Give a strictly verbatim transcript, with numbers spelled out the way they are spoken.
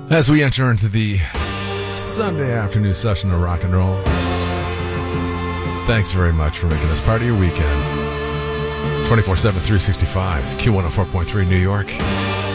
As we enter into the Sunday afternoon session of rock and roll, thanks very much for making us part of your weekend. twenty-four seven, three sixty-five, Q one oh four point three New York,